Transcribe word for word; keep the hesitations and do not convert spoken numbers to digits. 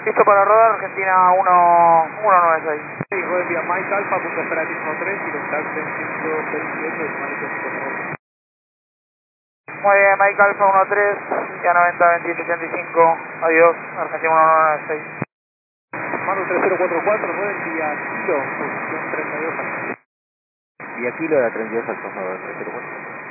Listo para rodar, Argentina uno nueve seis. Sí, buen día, Mike Alfa, punto operativo tres y contacto en ciento veintiocho de Mike cinco tres. Muy bien, Mike Alfa uno tres, ya noventa veintisiete ochenta y cinco, adiós, Argentina uno nueve seis. Mando tres cero cuatro cuatro, nueve, vía Kilo, posición treinta y dos. Vía Kilo, la treinta y dos al cero cuatro.